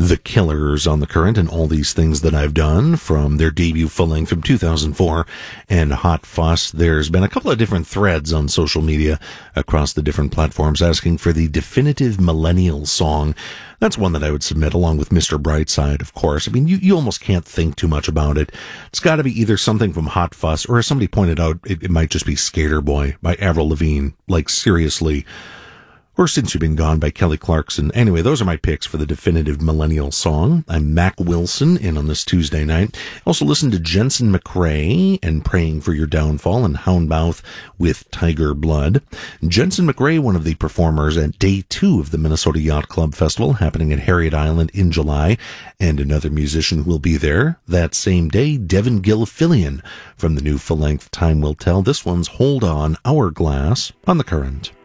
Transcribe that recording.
The Killers on the Current and All These Things That I've Done from their debut full-length from 2004 and Hot Fuss. There's been a couple of different threads on social media across the different platforms asking for the definitive millennial song. That's one that I would submit along with Mr. Brightside, of course. I mean, you almost can't think too much about it. It's got to be either something from Hot Fuss or, as somebody pointed out, it might just be Skater Boy by Avril Lavigne. Like, seriously. Or Since You've Been Gone by Kelly Clarkson. Anyway, those are my picks for the definitive millennial song. I'm Mac Wilson in on this Tuesday night. Also listen to Jensen McRae and Praying for Your Downfall and Houndmouth with Tiger Blood. Jensen McRae, one of the performers at Day 2 of the Minnesota Yacht Club Festival happening at Harriet Island in July, and another musician who will be there that same day, Devin Gilfillian from the new full-length Time Will Tell. This one's Hold On, Hourglass on the Current.